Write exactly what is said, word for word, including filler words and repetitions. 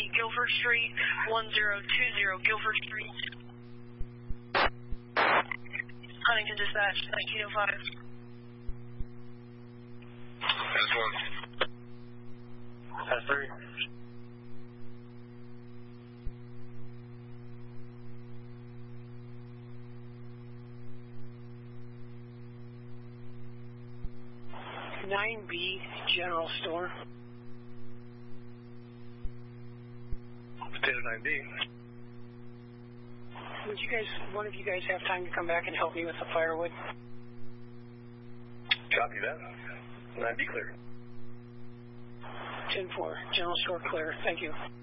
twenty Guilford Street, one zero two zero Guilford Street. Huntington Dispatch, nineteen oh five. That's one. That's three. nine B General Store. Potato nine B. Would you guys, one of you guys have time to come back and help me with the firewood? Copy that. nine B clear. ten four, General Store clear. Thank you.